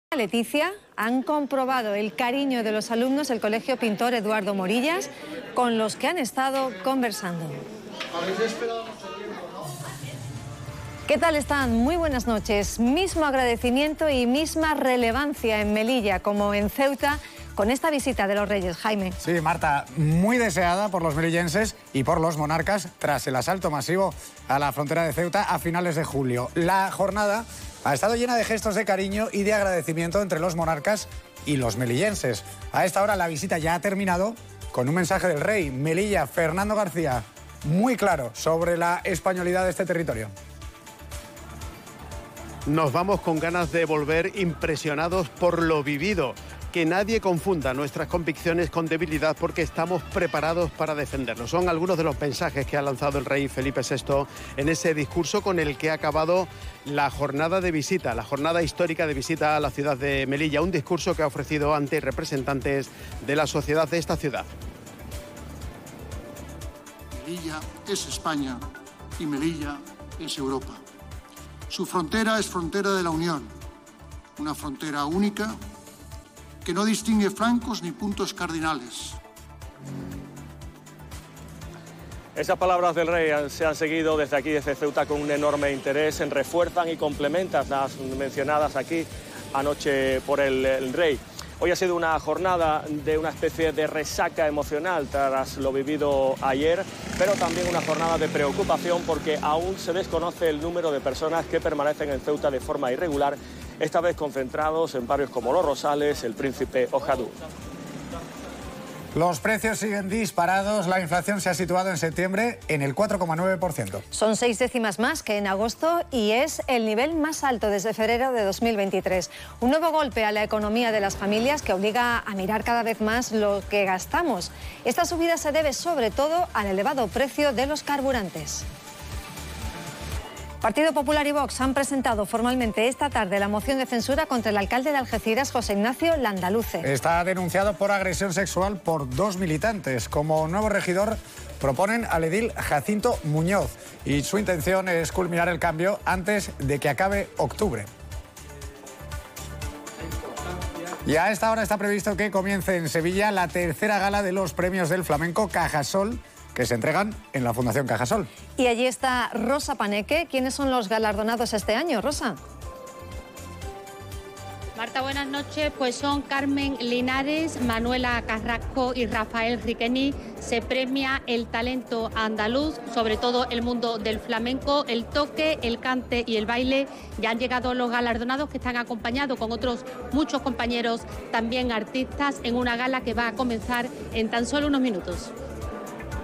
Leticia han comprobado el cariño de los alumnos del Colegio Pintor Eduardo Morillas, con los que han estado conversando. ¿Qué tal están? Muy buenas noches. Mismo agradecimiento y misma relevancia en Melilla como en Ceuta con esta visita de los Reyes. Jaime. Sí, Marta, muy deseada por los melillenses y por los monarcas tras el asalto masivo a la frontera de Ceuta a finales de julio. La jornada ha estado llena de gestos de cariño y de agradecimiento entre los monarcas y los melillenses. A esta hora la visita ya ha terminado con un mensaje del rey. Melilla, Fernando García, muy claro sobre la españolidad de este territorio. Nos vamos con ganas de volver impresionados por lo vivido. Que nadie confunda nuestras convicciones con debilidad porque estamos preparados para defenderlo. Son algunos de los mensajes que ha lanzado el rey Felipe VI en ese discurso con el que ha acabado la jornada de visita, la jornada histórica de visita a la ciudad de Melilla. Un discurso que ha ofrecido ante representantes de la sociedad de esta ciudad. Melilla es España y Melilla es Europa. Su frontera es frontera de la Unión, una frontera única que no distingue flancos ni puntos cardinales. Esas palabras del rey se han seguido desde aquí, desde Ceuta, con un enorme interés. Refuerzan y complementan las mencionadas aquí anoche por el rey. Hoy ha sido una jornada de una especie de resaca emocional tras lo vivido ayer, pero también una jornada de preocupación porque aún se desconoce el número de personas que permanecen en Ceuta de forma irregular, esta vez concentrados en barrios como Los Rosales, El Príncipe o Jadú. Los precios siguen disparados. La inflación se ha situado en septiembre en el 4,9%. Son 6 décimas más que en agosto y es el nivel más alto desde febrero de 2023. Un nuevo golpe a la economía de las familias que obliga a mirar cada vez más lo que gastamos. Esta subida se debe sobre todo al elevado precio de los carburantes. Partido Popular y Vox han presentado formalmente esta tarde la moción de censura contra el alcalde de Algeciras, José Ignacio Landaluce. Está denunciado por agresión sexual por 2 militantes. Como nuevo regidor proponen al edil Jacinto Muñoz y su intención es culminar el cambio antes de que acabe octubre. Y a esta hora está previsto que comience en Sevilla la tercera gala de los premios del flamenco Cajasol, que se entregan en la Fundación Cajasol. Y allí está Rosa Paneque. ¿Quiénes son los galardonados este año, Rosa? Marta, buenas noches. Pues son Carmen Linares, Manuela Carrasco y Rafael Riquení. Se premia el talento andaluz, sobre todo el mundo del flamenco, el toque, el cante y el baile. Ya han llegado los galardonados, que están acompañados con otros muchos compañeros, también artistas, en una gala que va a comenzar en tan solo unos minutos.